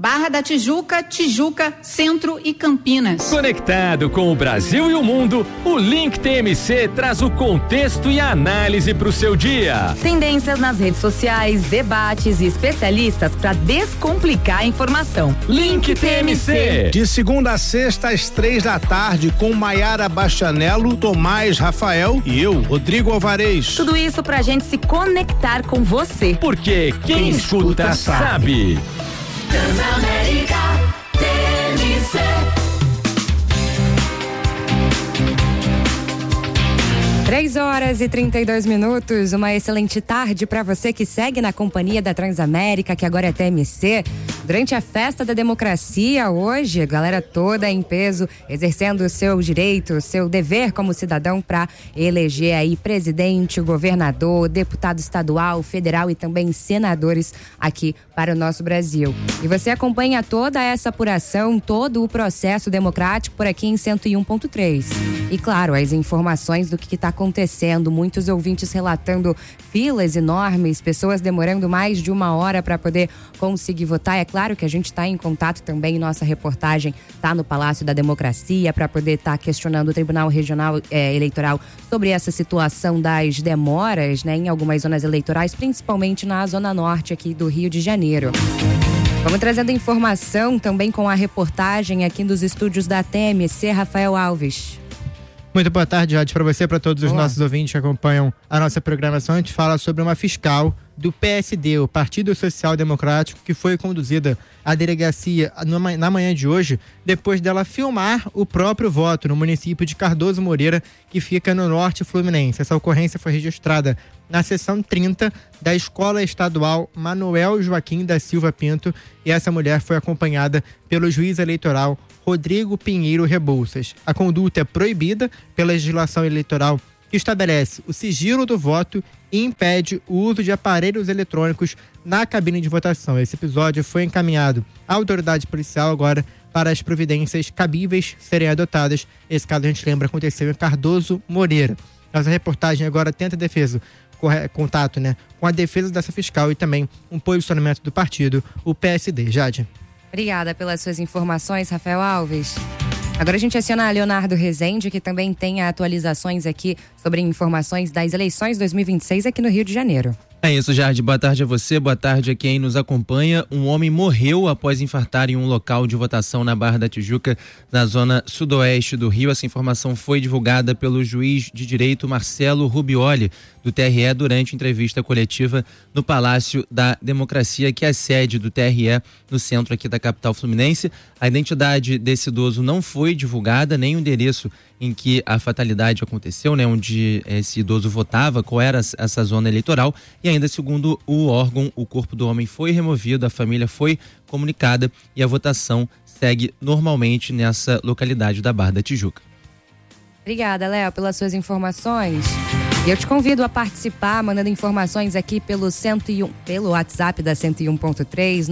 Barra da Tijuca, Tijuca, Centro e Campinas. Conectado com o Brasil e o mundo, o Link TMC traz o contexto e a análise para o seu dia. Tendências nas redes sociais, debates e especialistas para descomplicar a informação. Link TMC. De segunda a sexta às 3 da tarde com Maiara Bastianello, Tomás Rafael e eu, Rodrigo Alvarez. Tudo isso pra gente se conectar com você. Porque quem escuta sabe. Transamérica TMC. Três horas e 32 minutos, uma excelente tarde para você que segue na companhia da Transamérica, que agora é TMC. Durante a festa da democracia hoje, a galera toda em peso, exercendo o seu direito, o seu dever como cidadão para eleger aí presidente, governador, deputado estadual, federal e também senadores aqui para o nosso Brasil. E você acompanha toda essa apuração, todo o processo democrático por aqui em 101.3. E claro, as informações do que está acontecendo, muitos ouvintes relatando filas enormes, pessoas demorando mais de 1 hora para poder conseguir votar. É claro que a gente está em contato também, nossa reportagem está no Palácio da Democracia para poder estar questionando o Tribunal Regional Eleitoral sobre essa situação das demoras, né, em algumas zonas eleitorais, principalmente na Zona Norte aqui do Rio de Janeiro. Vamos trazendo informação também com a reportagem aqui dos estúdios da TMC, Rafael Alves. Muito boa tarde, Jade, para você e para todos os nossos ouvintes que acompanham a nossa programação. A gente fala sobre uma fiscal do PSD, o Partido Social Democrático, que foi conduzida à delegacia na manhã de hoje, depois dela filmar o próprio voto no município de Cardoso Moreira, que fica no norte fluminense. Essa ocorrência foi registrada na seção 30 da Escola Estadual Manuel Joaquim da Silva Pinto, e essa mulher foi acompanhada pelo juiz eleitoral Rodrigo Pinheiro Rebouças. A conduta é proibida pela legislação eleitoral que estabelece o sigilo do voto e impede o uso de aparelhos eletrônicos na cabine de votação. Esse episódio foi encaminhado à autoridade policial agora para as providências cabíveis serem adotadas. Esse caso, a gente lembra, aconteceu em Cardoso Moreira. Nossa reportagem agora tenta contato, né, com a defesa dessa fiscal e também um posicionamento do partido, o PSD. Jade. Obrigada pelas suas informações, Rafael Alves. Agora a gente aciona a Leonardo Rezende, que também tem atualizações aqui sobre informações das eleições 2026 aqui no Rio de Janeiro. É isso, Jade. Boa tarde a você, boa tarde a quem nos acompanha. Um homem morreu após infartar em um local de votação na Barra da Tijuca, na zona sudoeste do Rio. Essa informação foi divulgada pelo juiz de direito Marcelo Rubioli, do TRE, durante entrevista coletiva no Palácio da Democracia, que é a sede do TRE no centro aqui da capital fluminense. A identidade desse idoso não foi divulgada, nem o endereço em que a fatalidade aconteceu, né, onde esse idoso votava, qual era essa zona eleitoral, e ainda segundo o órgão, o corpo do homem foi removido, a família foi comunicada e a votação segue normalmente nessa localidade da Barra da Tijuca. Obrigada, Léo, pelas suas informações. E eu te convido a participar, mandando informações aqui pelo WhatsApp da 101.3,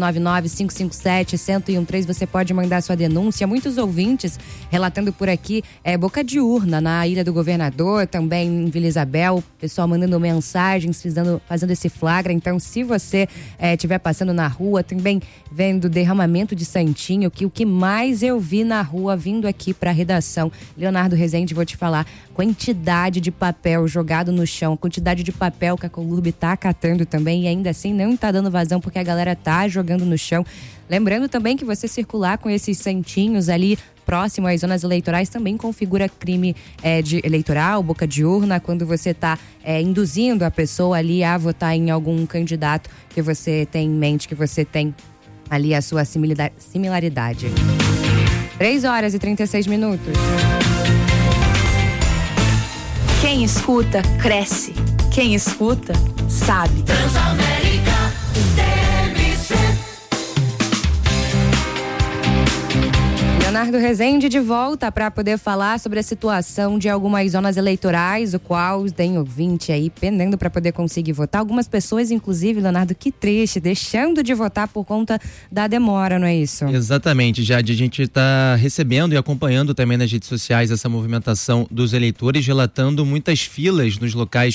99557-1013. Você pode mandar sua denúncia. Muitos ouvintes relatando por aqui, boca de urna na Ilha do Governador, também em Vila Isabel, pessoal mandando mensagens, fazendo esse flagra. Então, se você estiver passando na rua, também vendo derramamento de santinho, que o que mais eu vi na rua vindo aqui para a redação, Leonardo Rezende, vou te falar, quantidade de papel jogado no chão, quantidade de papel que a Colurb tá catando também, e ainda assim não tá dando vazão porque a galera tá jogando no chão. Lembrando também que você circular com esses santinhos ali próximo às zonas eleitorais também configura crime de eleitoral, boca de urna, quando você tá induzindo a pessoa ali a votar em algum candidato que você tem em mente, que você tem ali a sua similaridade. 3 horas e 36 minutos. Quem escuta, cresce. Quem escuta, sabe. Transamérica TMC. Leonardo Rezende de volta para poder falar sobre a situação de algumas zonas eleitorais, o qual tem ouvinte aí pendendo para poder conseguir votar. Algumas pessoas, inclusive, Leonardo, que triste, deixando de votar por conta da demora, não é isso? Exatamente, Jade. A gente está recebendo e acompanhando também nas redes sociais essa movimentação dos eleitores, relatando muitas filas nos locais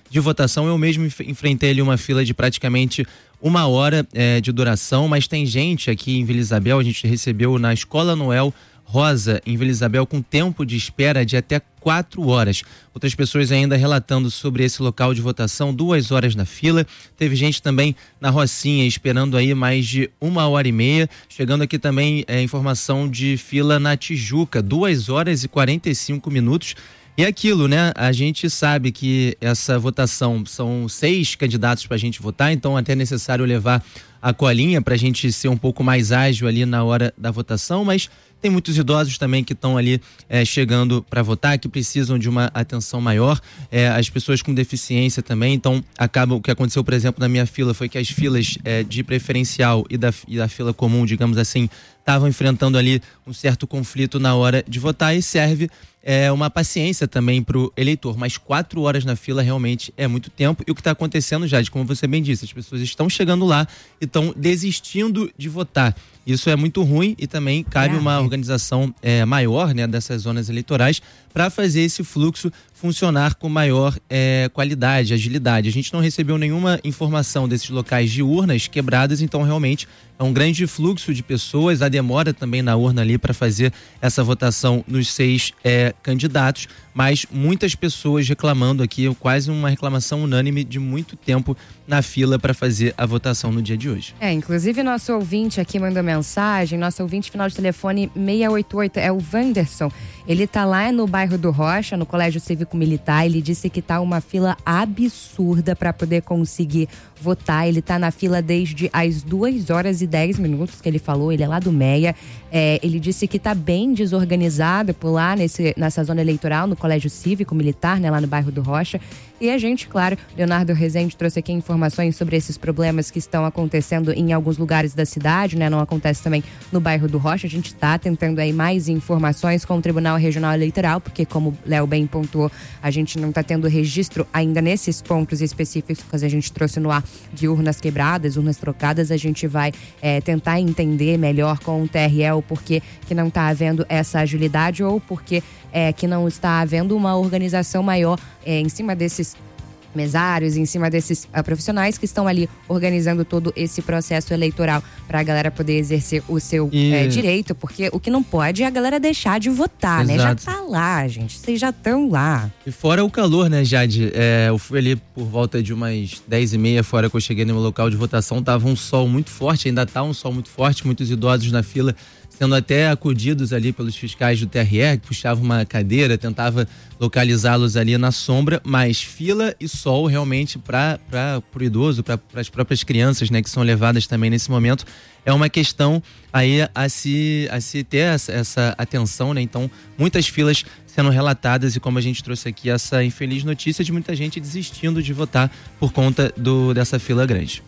de votação. Eu mesmo enfrentei ali uma fila de praticamente 1 hora de duração, mas tem gente aqui em Vila Isabel, a gente recebeu na Escola Noel Rosa, em Vila Isabel, com tempo de espera de até 4 horas. Outras pessoas ainda relatando sobre esse local de votação, 2 horas na fila. Teve gente também na Rocinha esperando aí mais de 1h30. Chegando aqui também informação de fila na Tijuca, 2 horas e 45 minutos. E aquilo, né? A gente sabe que essa votação são 6 candidatos para a gente votar, então até é necessário levar a colinha para a gente ser um pouco mais ágil ali na hora da votação, mas tem muitos idosos também que estão ali chegando para votar, que precisam de uma atenção maior, as pessoas com deficiência também. Então o que aconteceu, por exemplo, na minha fila foi que as filas de preferencial e da fila comum, digamos assim, estavam enfrentando ali um certo conflito na hora de votar, e serve uma paciência também para o eleitor, mas 4 horas na fila realmente é muito tempo. E o que está acontecendo, Jade, como você bem disse, as pessoas estão chegando lá e estão desistindo de votar. Isso é muito ruim, e também cabe uma organização maior, né, dessas zonas eleitorais para fazer esse fluxo funcionar com maior qualidade, agilidade. A gente não recebeu nenhuma informação desses locais de urnas quebradas, então realmente é um grande fluxo de pessoas, a demora também na urna ali para fazer essa votação nos 6 candidatos, mas muitas pessoas reclamando aqui, quase uma reclamação unânime de muito tempo na fila para fazer a votação no dia de hoje. Inclusive nosso ouvinte aqui mandou mensagem, nosso ouvinte final de telefone 688, é o Wanderson. Ele tá lá no bairro do Rocha, no Colégio Cívico Militar. Ele disse que tá uma fila absurda para poder conseguir votar. Ele tá na fila desde as 2 horas e 10 minutos que ele falou. Ele é lá do Meia. Ele disse que tá bem desorganizado por lá nessa zona eleitoral, no Colégio Cívico Militar, né, lá no bairro do Rocha. E a gente, claro, Leonardo Rezende trouxe aqui informações sobre esses problemas que estão acontecendo em alguns lugares da cidade, né? Não acontece também no bairro do Rocha. A gente tá tentando aí mais informações com o Tribunal Regional Eleitoral, porque como o Léo bem pontuou, a gente não tá tendo registro ainda nesses pontos específicos que a gente trouxe no ar de urnas quebradas, urnas trocadas. A gente vai tentar entender melhor com o TRE o porquê que não tá havendo essa agilidade, ou porquê que não está havendo uma organização maior em cima desses mesários, em cima desses profissionais que estão ali organizando todo esse processo eleitoral para a galera poder exercer o seu direito, porque o que não pode é a galera deixar de votar, né? Já tá lá, gente, vocês já estão lá. E fora o calor, né, Jade? Eu fui ali por volta de umas 10h30, fora que eu cheguei no meu local de votação, tava um sol muito forte, ainda tá um sol muito forte, muitos idosos na fila sendo até acudidos ali pelos fiscais do TRE, que puxavam uma cadeira, tentava localizá-los ali na sombra, mas fila e sol realmente para o idoso, para as próprias crianças, né, que são levadas também nesse momento, é uma questão aí a se ter essa atenção, né? Então, muitas filas sendo relatadas, e como a gente trouxe aqui essa infeliz notícia de muita gente desistindo de votar por conta dessa fila grande.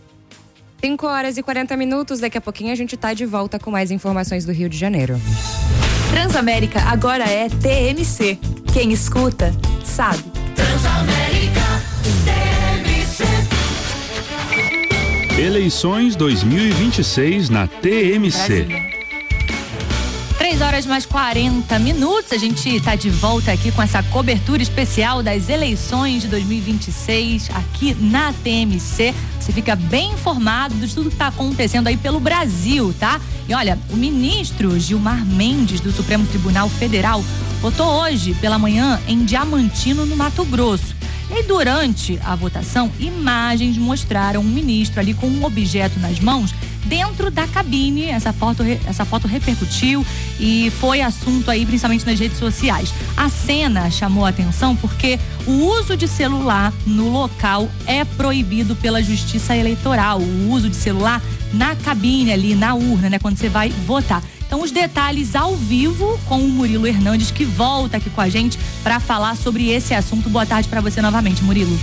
5 horas e 40 minutos, daqui a pouquinho a gente tá de volta com mais informações do Rio de Janeiro. Transamérica agora é TMC. Quem escuta, sabe. Transamérica, TMC. Eleições 2026 na TMC. Brasília. 3 horas mais 40 minutos, a gente está de volta aqui com essa cobertura especial das eleições de 2026 aqui na TMC. Você fica bem informado de tudo que está acontecendo aí pelo Brasil, tá? E olha, o ministro Gilmar Mendes do Supremo Tribunal Federal votou hoje pela manhã em Diamantino, no Mato Grosso. E aí, durante a votação, imagens mostraram um ministro ali com um objeto nas mãos dentro da cabine. Essa foto repercutiu e foi assunto aí principalmente nas redes sociais. A cena chamou a atenção porque o uso de celular no local é proibido pela Justiça Eleitoral. O uso de celular na cabine ali, na urna, né, quando você vai votar. Então, os detalhes ao vivo com o Murilo Hernandes, que volta aqui com a gente para falar sobre esse assunto. Boa tarde para você novamente, Murilo.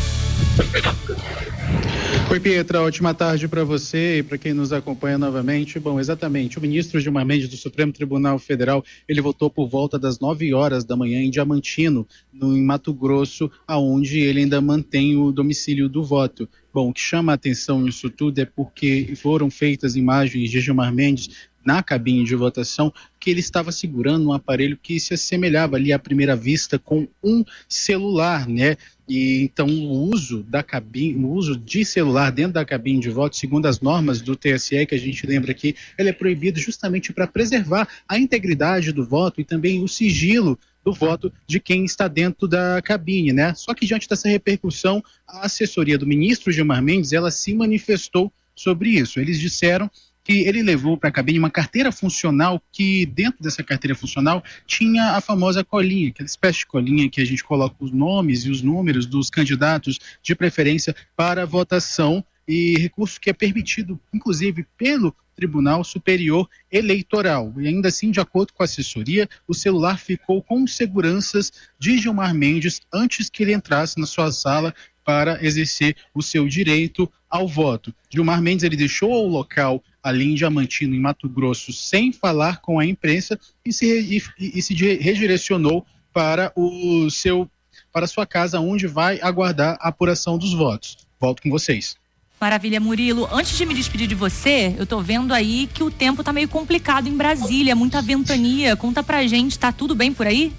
Oi, Pietra, ótima tarde para você e para quem nos acompanha novamente. Bom, exatamente, o ministro Gilmar Mendes do Supremo Tribunal Federal, ele votou por volta das 9 horas da manhã em Diamantino, em Mato Grosso, aonde ele ainda mantém o domicílio do voto. Bom, o que chama a atenção nisso tudo é porque foram feitas imagens de Gilmar Mendes na cabine de votação, que ele estava segurando um aparelho que se assemelhava ali à primeira vista com um celular, né? E então o uso de celular dentro da cabine de voto, segundo as normas do TSE, que a gente lembra aqui, ele é proibido justamente para preservar a integridade do voto e também o sigilo do voto de quem está dentro da cabine, né? Só que diante dessa repercussão, a assessoria do ministro Gilmar Mendes, ela se manifestou sobre isso. Eles disseram que ele levou para a cabine uma carteira funcional, que dentro dessa carteira funcional tinha a famosa colinha, aquela espécie de colinha que a gente coloca os nomes e os números dos candidatos de preferência para votação, e recurso que é permitido, inclusive, pelo Tribunal Superior Eleitoral. E ainda assim, de acordo com a assessoria, o celular ficou com seguranças de Gilmar Mendes antes que ele entrasse na sua sala para exercer o seu direito ao voto. Gilmar Mendes, ele deixou o local ali em Diamantino, em Mato Grosso, sem falar com a imprensa e se redirecionou para a sua casa, onde vai aguardar a apuração dos votos. Volto com vocês. Maravilha, Murilo. Antes de me despedir de você, eu tô vendo aí que o tempo tá meio complicado em Brasília, muita ventania. Conta pra gente, tá tudo bem por aí?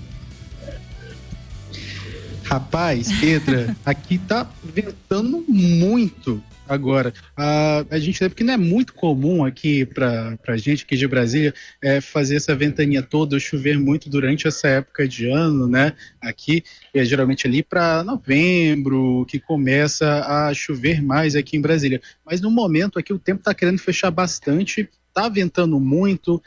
Rapaz, Pedra, aqui tá ventando muito agora. A gente lembra que não é muito comum aqui pra gente aqui de Brasília fazer essa ventania toda, chover muito durante essa época de ano, né? Aqui é geralmente ali para novembro que começa a chover mais aqui em Brasília. Mas no momento aqui o tempo tá querendo fechar bastante, tá ventando muito.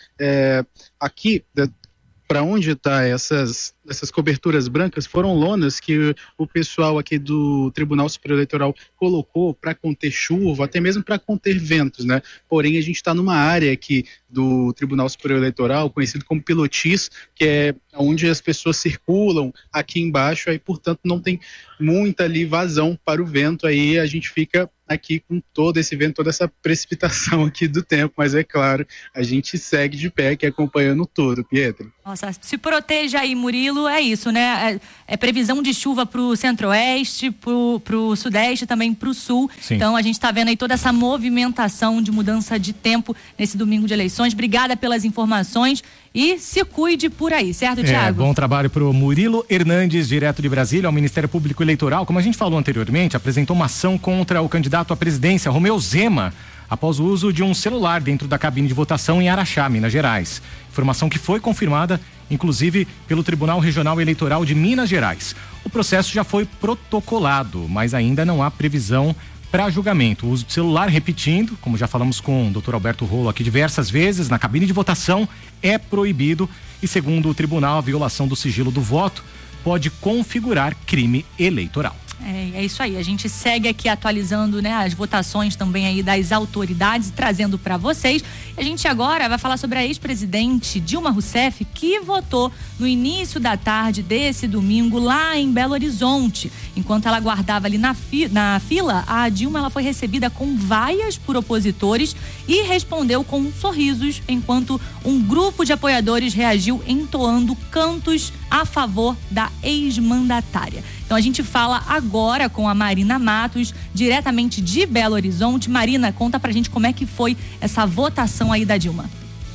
Aqui para onde está essas coberturas brancas foram lonas que o pessoal aqui do Tribunal Superior Eleitoral colocou para conter chuva, até mesmo para conter ventos, né? Porém, a gente está numa área aqui do Tribunal Superior Eleitoral, conhecido como Pilotis, que é onde as pessoas circulam aqui embaixo, aí, portanto, não tem muita ali vazão para o vento, aí a gente fica aqui com todo esse vento, toda essa precipitação aqui do tempo, mas é claro, a gente segue de pé aqui acompanhando tudo, Pietro. Nossa, se proteja aí, Murilo, é isso, né? É previsão de chuva pro centro-oeste, pro sudeste, também pro sul. Sim. Então a gente tá vendo aí toda essa movimentação de mudança de tempo nesse domingo de eleições. Obrigada pelas informações e se cuide por aí, certo, Thiago? Bom trabalho pro Murilo Hernandes, direto de Brasília, ao Ministério Público Eleitoral. Como a gente falou anteriormente, apresentou uma ação contra o candidato à presidência, Romeu Zema, após o uso de um celular dentro da cabine de votação em Araxá, Minas Gerais. Informação que foi confirmada, inclusive, pelo Tribunal Regional Eleitoral de Minas Gerais. O processo já foi protocolado, mas ainda não há previsão para julgamento. O uso de celular, repetindo, como já falamos com o Dr. Alberto Rolo aqui diversas vezes, na cabine de votação é proibido e, segundo o tribunal, a violação do sigilo do voto pode configurar crime eleitoral. É isso aí, a gente segue aqui atualizando, né, as votações também aí das autoridades, trazendo para vocês. A gente agora vai falar sobre a ex-presidente Dilma Rousseff, que votou no início da tarde desse domingo lá em Belo Horizonte. Enquanto ela aguardava ali na fila, a Dilma ela foi recebida com vaias por opositores e respondeu com sorrisos, enquanto um grupo de apoiadores reagiu entoando cantos a favor da ex-mandatária. Então a gente fala agora com a Marina Matos, diretamente de Belo Horizonte. Marina, conta pra gente como é que foi essa votação aí da Dilma.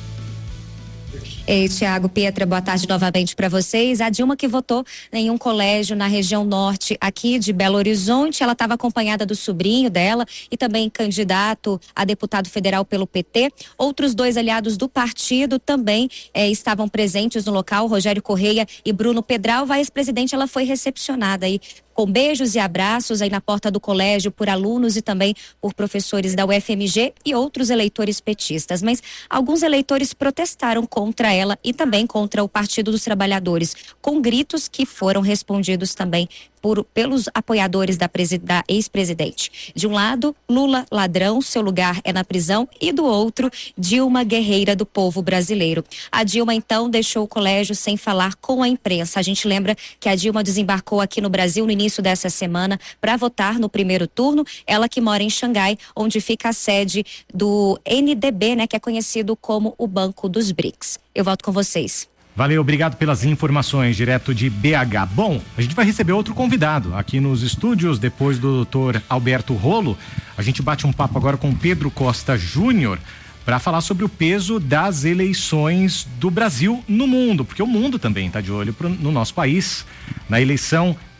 Ei, Thiago, Pietra, boa tarde novamente para vocês. A Dilma que votou em um colégio na região norte aqui de Belo Horizonte, ela estava acompanhada do sobrinho dela e também candidato a deputado federal pelo PT. Outros dois aliados do partido também estavam presentes no local, Rogério Correia e Bruno Pedral. A ex-presidente, ela foi recepcionada aí com beijos e abraços aí na porta do colégio por alunos e também por professores da UFMG e outros eleitores petistas. Mas alguns eleitores protestaram contra ela e também contra o Partido dos Trabalhadores, com gritos que foram respondidos também pelos apoiadores da ex-presidente. De um lado, Lula ladrão, seu lugar é na prisão, e do outro, Dilma guerreira do povo brasileiro. A Dilma então deixou o colégio sem falar com a imprensa. A gente lembra que a Dilma desembarcou aqui no Brasil no início dessa semana para votar no primeiro turno. Ela que mora em Xangai, onde fica a sede do NDB, né, que é conhecido como o Banco dos BRICS. Eu volto com vocês. Valeu, obrigado pelas informações, direto de BH. Bom, a gente vai receber outro convidado aqui nos estúdios, depois do Dr. Alberto Rolo. A gente bate um papo agora com Pedro Costa Júnior para falar sobre o peso das eleições do Brasil no mundo, porque o mundo também está de olho no nosso país, na eleição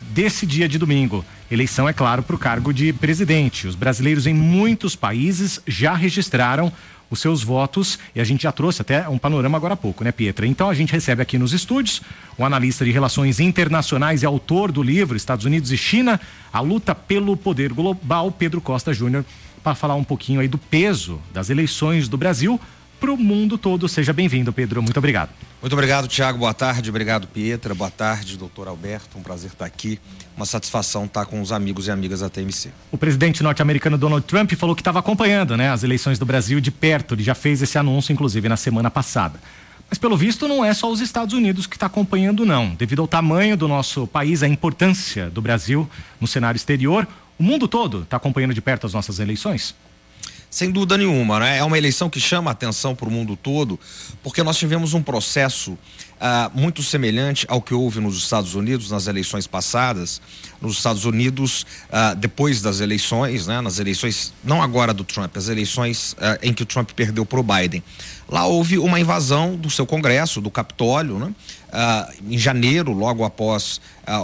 desse dia de domingo. Eleição, é claro, para o cargo de presidente. Os brasileiros em muitos países já registraram os seus votos e a gente já trouxe até um panorama agora há pouco, né, Pietra? Então a gente recebe aqui nos estúdios o analista de relações internacionais e autor do livro Estados Unidos e China, a luta pelo poder global, Pedro Costa Júnior, para falar um pouquinho aí do peso das eleições do Brasil para o mundo todo. Seja bem-vindo, Pedro. Muito obrigado. Muito obrigado, Tiago. Boa tarde. Obrigado, Pietra. Boa tarde, doutor Alberto. Um prazer estar aqui. Uma satisfação estar com os amigos e amigas da TMC. O presidente norte-americano Donald Trump falou que estava acompanhando, né, as eleições do Brasil de perto. Ele já fez esse anúncio, inclusive, na semana passada. Mas, pelo visto, não é só os Estados Unidos que está acompanhando, não. Devido ao tamanho do nosso país, a importância do Brasil no cenário exterior, o mundo todo está acompanhando de perto as nossas eleições? Sem dúvida nenhuma, né? É uma eleição que chama a atenção para o mundo todo, porque nós tivemos um processo muito semelhante ao que houve nos Estados Unidos nas eleições passadas. Nos Estados Unidos, depois das eleições, né? Nas eleições, não agora do Trump, as eleições em que o Trump perdeu para o Biden. Lá houve uma invasão do seu Congresso, do Capitólio, né? Em janeiro, logo após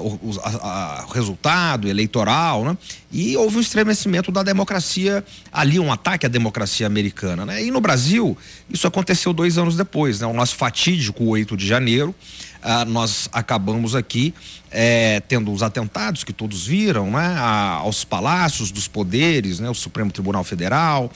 o resultado eleitoral, né? E houve um estremecimento da democracia ali, um ataque à democracia americana, né? E no Brasil, isso aconteceu 2 anos depois, né? O nosso fatídico 8 de janeiro, nós acabamos aqui tendo os atentados que todos viram, né? Aos palácios dos poderes, né? O Supremo Tribunal Federal,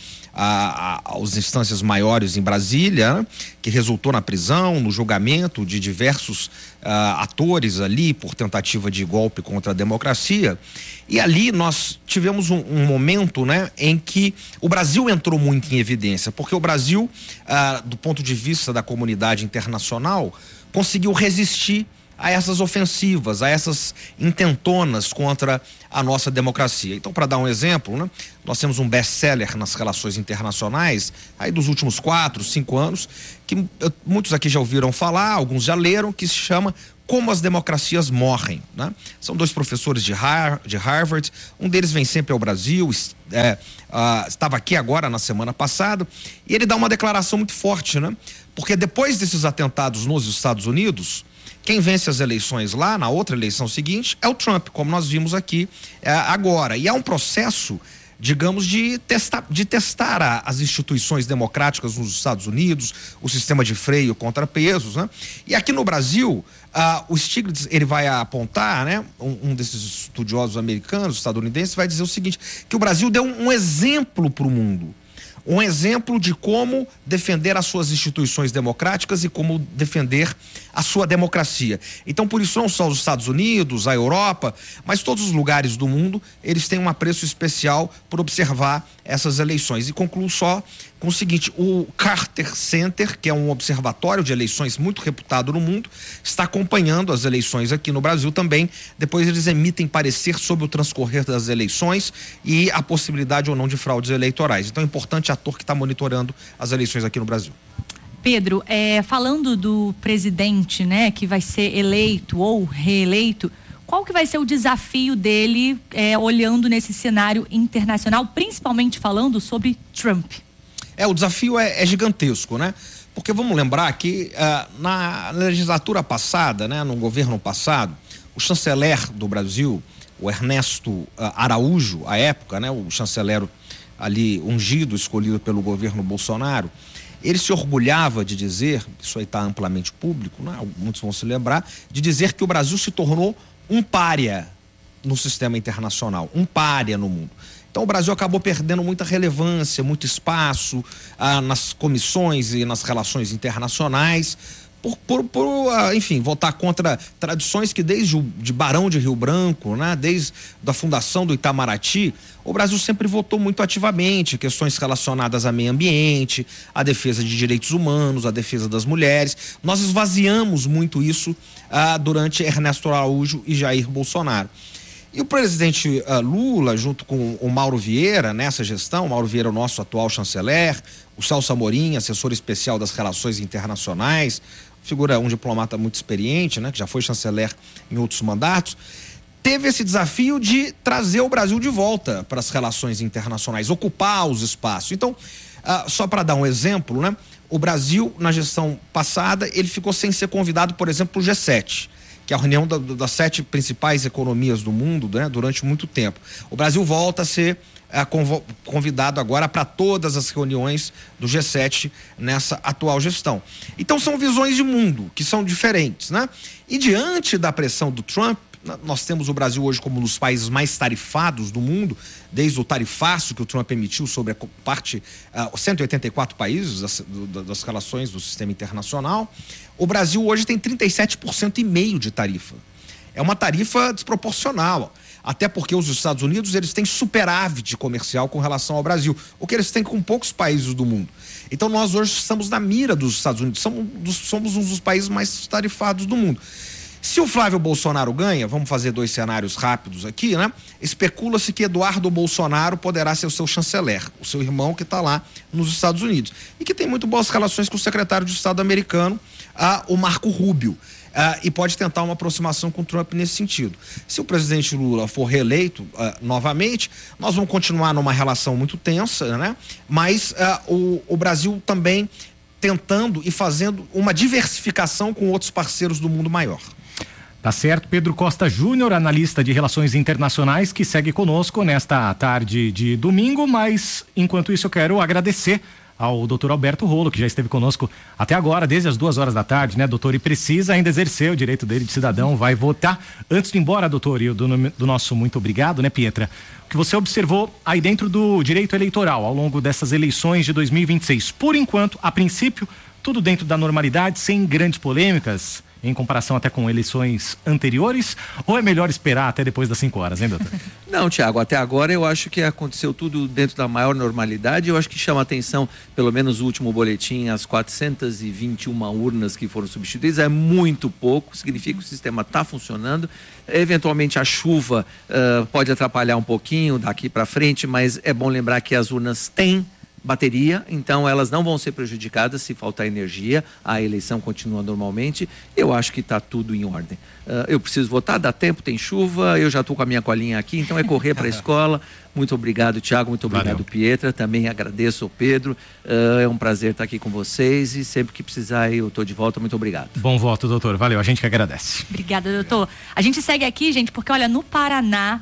às instâncias maiores em Brasília, né? Que resultou na prisão, no julgamento de diversos atores ali por tentativa de golpe contra a democracia. E ali nós tivemos um momento, né, em que o Brasil entrou muito em evidência, porque o Brasil, do ponto de vista da comunidade internacional, conseguiu resistir a essas ofensivas, a essas intentonas contra a nossa democracia. Então, para dar um exemplo, né, nós temos um best-seller nas relações internacionais, aí dos últimos 4, 5 anos, que muitos aqui já ouviram falar, alguns já leram, que se chama Como as Democracias Morrem, né? São 2 professores de Harvard, um deles vem sempre ao Brasil, estava aqui agora na semana passada, e ele dá uma declaração muito forte, né? Porque depois desses atentados nos Estados Unidos, quem vence as eleições lá, na outra eleição seguinte, é o Trump, como nós vimos aqui agora. E há um processo, digamos, de testar as instituições democráticas nos Estados Unidos, o sistema de freio contra pesos, né? E aqui no Brasil, o Stiglitz, ele vai apontar, né? Um desses estudiosos americanos, estadunidenses, vai dizer o seguinte, que o Brasil deu um exemplo para o mundo. Um exemplo de como defender as suas instituições democráticas e como defender a sua democracia. Então, por isso, não só os Estados Unidos, a Europa, mas todos os lugares do mundo, eles têm um apreço especial por observar essas eleições. E concluo só com o seguinte, o Carter Center, que é um observatório de eleições muito reputado no mundo, está acompanhando as eleições aqui no Brasil também. Depois eles emitem parecer sobre o transcorrer das eleições e a possibilidade ou não de fraudes eleitorais. Então é importante ator que está monitorando as eleições aqui no Brasil. Pedro, falando do presidente, né, que vai ser eleito ou reeleito, qual que vai ser o desafio dele olhando nesse cenário internacional, principalmente falando sobre Trump? O desafio é gigantesco, né? Porque vamos lembrar que na legislatura passada, né, no governo passado, o chanceler do Brasil, o Ernesto Araújo, à época, né, o chanceler ali ungido, escolhido pelo governo Bolsonaro, ele se orgulhava de dizer, isso aí está amplamente público, né? Muitos vão se lembrar, de dizer que o Brasil se tornou um pária no sistema internacional, um pária no mundo. Então o Brasil acabou perdendo muita relevância, muito espaço nas comissões e nas relações internacionais, enfim, votar contra tradições que desde de Barão de Rio Branco, né, desde a fundação do Itamaraty, o Brasil sempre votou muito ativamente, questões relacionadas ao meio ambiente, à defesa de direitos humanos, à defesa das mulheres. Nós esvaziamos muito isso durante Ernesto Araújo e Jair Bolsonaro. E o presidente Lula, junto com o Mauro Vieira, nessa gestão, o Mauro Vieira é o nosso atual chanceler, o Celso Amorim, assessor especial das relações internacionais, figura um diplomata muito experiente, né, que já foi chanceler em outros mandatos, teve esse desafio de trazer o Brasil de volta para as relações internacionais, ocupar os espaços. Então, só para dar um exemplo, né, o Brasil, na gestão passada, ele ficou sem ser convidado, por exemplo, para o G7, que é a reunião das 7 principais economias do mundo, né, durante muito tempo. O Brasil volta a ser convidado agora para todas as reuniões do G7 nessa atual gestão. Então são visões de mundo que são diferentes, né? E diante da pressão do Trump, nós temos o Brasil hoje como um dos países mais tarifados do mundo, desde o tarifaço que o Trump emitiu sobre a parte 184 países das relações do sistema internacional. O Brasil hoje tem 37,5% de tarifa. É uma tarifa desproporcional, até porque os Estados Unidos eles têm superávit comercial com relação ao Brasil, o que eles têm com poucos países do mundo. Então nós hoje estamos na mira dos Estados Unidos, somos um dos países mais tarifados do mundo. Se o Flávio Bolsonaro ganha, vamos fazer 2 cenários rápidos aqui, né? Especula-se que Eduardo Bolsonaro poderá ser o seu chanceler, o seu irmão que está lá nos Estados Unidos e que tem muito boas relações com o secretário de Estado americano, o Marco Rubio. E pode tentar uma aproximação com o Trump nesse sentido. Se o presidente Lula for reeleito novamente, nós vamos continuar numa relação muito tensa, né? Mas o Brasil também tentando e fazendo uma diversificação com outros parceiros do mundo maior. Tá certo, Pedro Costa Júnior, analista de relações internacionais, que segue conosco nesta tarde de domingo, mas enquanto isso eu quero agradecer ao doutor Alberto Rolo, que já esteve conosco até agora, desde as 2h da tarde, né, doutor? E precisa ainda exercer o direito dele de cidadão, vai votar. Antes de ir embora, doutor, e do nosso muito obrigado, né, Pietra? O que você observou aí dentro do direito eleitoral ao longo dessas eleições de 2026? Por enquanto, a princípio, tudo dentro da normalidade, sem grandes polêmicas, em comparação até com eleições anteriores, ou é melhor esperar até depois das 5h, hein, doutor? Não, Tiago, até agora eu acho que aconteceu tudo dentro da maior normalidade. Eu acho que chama atenção, pelo menos o último boletim, as 421 urnas que foram substituídas, é muito pouco, significa que o sistema está funcionando. Eventualmente a chuva pode atrapalhar um pouquinho daqui para frente, mas é bom lembrar que as urnas têm bateria, então elas não vão ser prejudicadas se faltar energia, a eleição continua normalmente. Eu acho que está tudo em ordem. Eu preciso votar, dá tempo, tem chuva, eu já estou com a minha colinha aqui, então é correr para a escola. Muito obrigado, Tiago, muito obrigado, valeu. Pietra, também agradeço ao Pedro, é um prazer estar aqui com vocês e sempre que precisar eu estou de volta, muito obrigado. Bom voto, doutor, valeu, a gente que agradece. Obrigada, doutor. A gente segue aqui, gente, porque olha, no Paraná,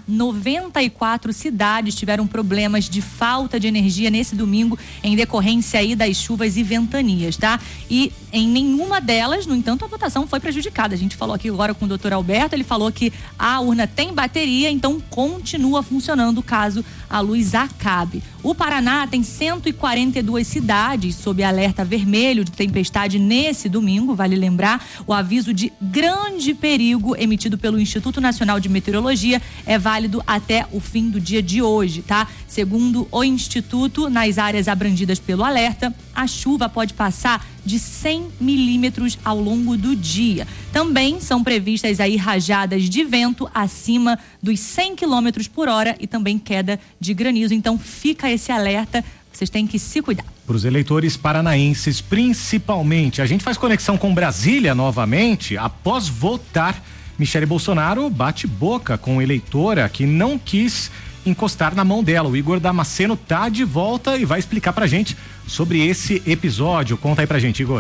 94 cidades tiveram problemas de falta de energia nesse domingo em decorrência aí das chuvas e ventanias, tá? E em nenhuma delas, no entanto, a votação foi prejudicada. A gente falou aqui agora com o doutor Alberto, ele falou que a urna tem bateria, então continua funcionando caso a luz acabe. O Paraná tem 142 cidades sob alerta vermelho de tempestade nesse domingo, vale lembrar, o aviso de grande perigo emitido pelo Instituto Nacional de Meteorologia é válido até o fim do dia de hoje, tá? Segundo o Instituto, nas áreas abrangidas pelo alerta, a chuva pode passar de 100 milímetros ao longo do dia. Também são previstas aí rajadas de vento acima dos 100 quilômetros por hora e também queda de granizo. Então fica esse alerta, vocês têm que se cuidar. Para os eleitores paranaenses, principalmente, a gente faz conexão com Brasília novamente. Após votar, Michele Bolsonaro bate boca com eleitora que não quis encostar na mão dela. O Igor Damasceno tá de volta e vai explicar pra gente sobre esse episódio. Conta aí pra gente, Igor.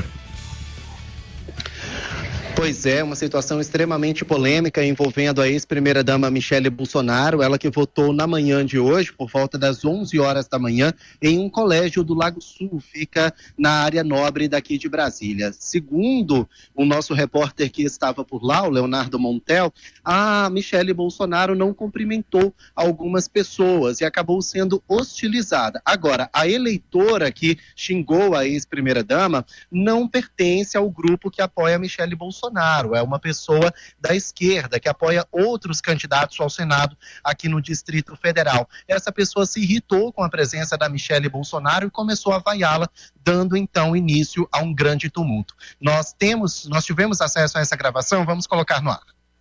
Pois é, uma situação extremamente polêmica envolvendo a ex-primeira-dama Michele Bolsonaro, ela que votou na manhã de hoje, por volta das 11h da manhã, em um colégio do Lago Sul, fica na área nobre daqui de Brasília. Segundo o nosso repórter que estava por lá, o Leonardo Montel, a Michele Bolsonaro não cumprimentou algumas pessoas e acabou sendo hostilizada. Agora, a eleitora que xingou a ex-primeira-dama não pertence ao grupo que apoia a Michele Bolsonaro. É uma pessoa da esquerda que apoia outros candidatos ao Senado aqui no Distrito Federal. Essa pessoa se irritou com a presença da Michele Bolsonaro e começou a vaiá-la, dando então início a um grande tumulto. Nós tivemos acesso a essa gravação, vamos colocar no ar.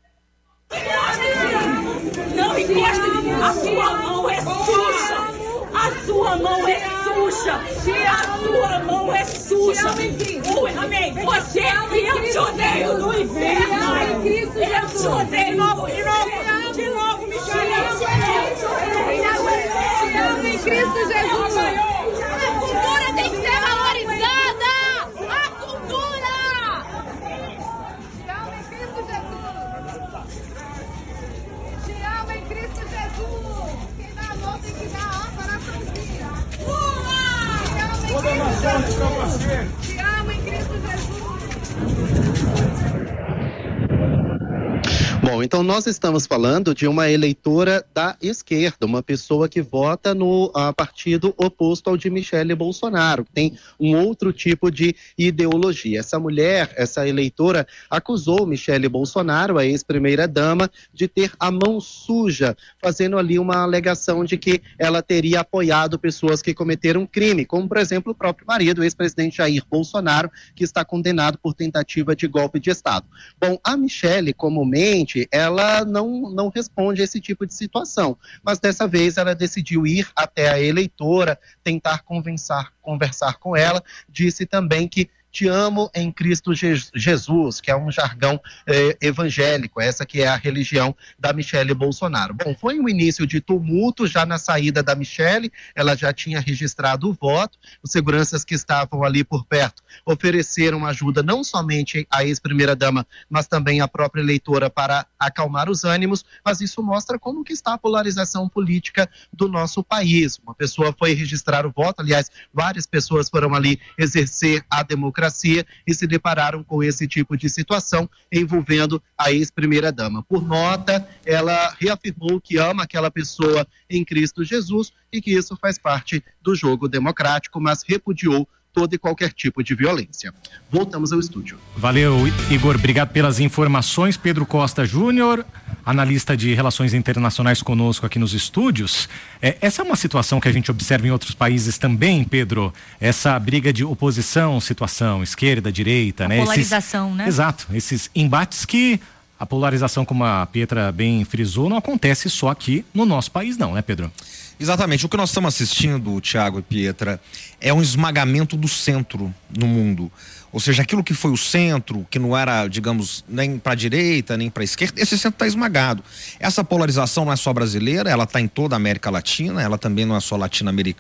Não encosta, a sua mão é suja! A sua mão é suja! A sua mão é suja! Amém! Você, eu te odeio no inferno! Eu te odeio de novo, Michele! Em Cristo Jesus! A cultura tem que ser valorizada! A cultura! Bom, então nós estamos falando de uma eleitora da esquerda, uma pessoa que vota no partido oposto ao de Michele Bolsonaro, que tem um outro tipo de ideologia. Essa mulher, essa eleitora, acusou Michele Bolsonaro, a ex-primeira-dama, de ter a mão suja, fazendo ali uma alegação de que ela teria apoiado pessoas que cometeram crime, como, por exemplo, o próprio marido, o ex-presidente Jair Bolsonaro, que está condenado por tentativa de golpe de Estado. Bom, a Michele, comumente, ela não responde a esse tipo de situação, mas dessa vez ela decidiu ir até a eleitora, tentar conversar com ela, disse também que te amo em Cristo Jesus, que é um jargão evangélico, essa que é a religião da Michele Bolsonaro. Bom, foi um início de tumulto já na saída da Michele, ela já tinha registrado o voto, os seguranças que estavam ali por perto ofereceram ajuda não somente à ex-primeira-dama, mas também à própria eleitora para acalmar os ânimos, mas isso mostra como que está a polarização política do nosso país. Uma pessoa foi registrar o voto, aliás, várias pessoas foram ali exercer a democracia e se depararam com esse tipo de situação envolvendo a ex-primeira-dama. Por nota, ela reafirmou que ama aquela pessoa em Cristo Jesus e que isso faz parte do jogo democrático, mas repudiou todo e qualquer tipo de violência. Voltamos ao estúdio. Valeu, Igor. Obrigado pelas informações. Pedro Costa Júnior, analista de relações internacionais conosco aqui nos estúdios. Essa é uma situação que a gente observa em outros países também, Pedro? Essa briga de oposição, situação, esquerda, direita, né? Polarização, né? Exato. Esses embates que a polarização, como a Pietra bem frisou, não acontece só aqui no nosso país não, né, Pedro? Exatamente. O que nós estamos assistindo, Tiago e Pietra, é um esmagamento do centro no mundo. Ou seja, aquilo que foi o centro, que não era, digamos, nem para a direita, nem para a esquerda, esse centro está esmagado. Essa polarização não é só brasileira, ela está em toda a América Latina, ela também não é só